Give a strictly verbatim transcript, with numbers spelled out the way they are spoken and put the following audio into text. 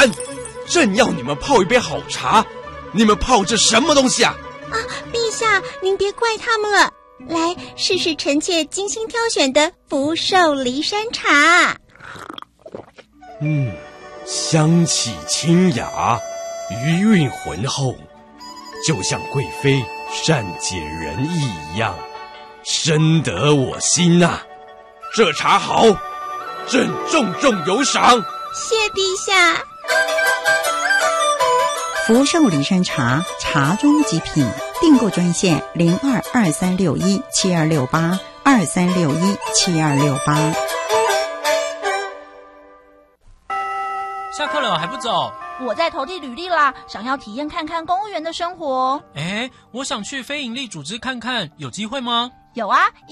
然，正要你们泡一杯好茶，你们泡这什么东西啊？ 啊，陛下，您别怪他们了。来，试试臣妾精心挑选的福寿梨山茶。 嗯，香气清雅，余韵浑厚，就像贵妃善解人意一样，深得我心呐、啊。这茶好，朕重重有赏。 谢陛下。 福寿梨山茶，茶中极品。订购专线零二二三六一七二六八二三六一七二六八。 下课了还不走？ 我在投递履历啦，想要体验看看公务员的生活。 哎，我想去非营利组织看看，有机会吗？ 有啊。